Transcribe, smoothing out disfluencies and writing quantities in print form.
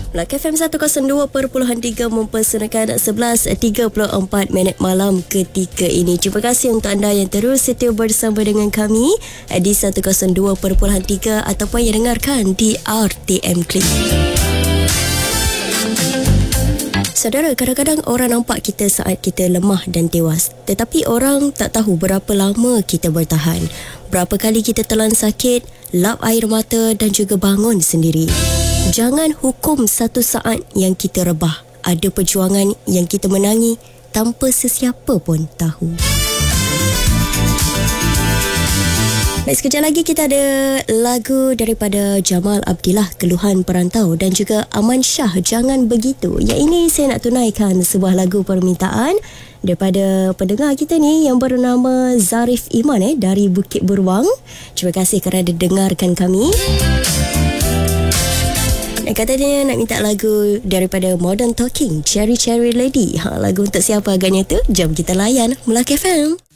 Melaka FM 102.3 mempersembahkan 11.34 minit malam ketika ini. Terima kasih untuk anda yang terus setia bersama dengan kami di 102.3 ataupun yang dengarkan di RTM Klik. Saudara, kadang-kadang orang nampak kita saat kita lemah dan tewas. Tetapi orang tak tahu berapa lama kita bertahan. Berapa kali kita telan sakit, lap air mata dan juga bangun sendiri. Jangan hukum satu saat yang kita rebah. Ada perjuangan yang kita menangi tanpa sesiapa pun tahu. Baik, sekejap lagi kita ada lagu daripada Jamal Abdillah, Keluhan Perantau, dan juga Aman Shah, Jangan Begitu. Yang ini saya nak tunaikan sebuah lagu permintaan daripada pendengar kita ni yang bernama Zarif Iman dari Bukit Beruang. Terima kasih kerana dengarkan kami. Dan katanya nak minta lagu daripada Modern Talking, Cherry Cherry Lady. Lagu untuk siapa agaknya tu? Jom kita layan Melaka FM.